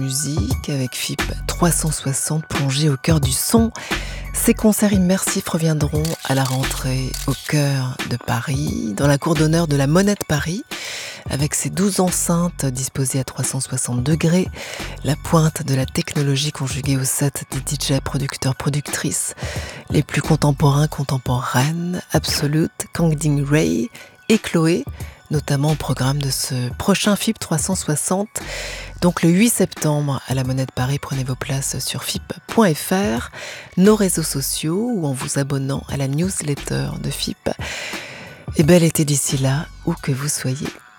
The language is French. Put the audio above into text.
musique avec FIP 360 plongé au cœur du son. Ces concerts immersifs reviendront à la rentrée au cœur de Paris, dans la cour d'honneur de la Monnaie de Paris, avec ses 12 enceintes disposées à 360 degrés, la pointe de la technologie conjuguée au set des DJ producteurs productrices les plus contemporaines, Absolute, Kang Ding Ray et Chloé, notamment au programme de ce prochain FIP 360. Donc le 8 septembre à la Monnaie de Paris, prenez vos places sur FIP.fr, nos réseaux sociaux ou en vous abonnant à la newsletter de FIP. Et bel été d'ici là, où que vous soyez.